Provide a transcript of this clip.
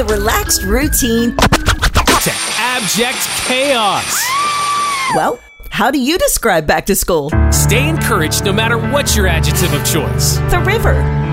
the relaxed routine to abject chaos. Well, how do you describe back to school? Stay encouraged no matter what's your adjective of choice. The river,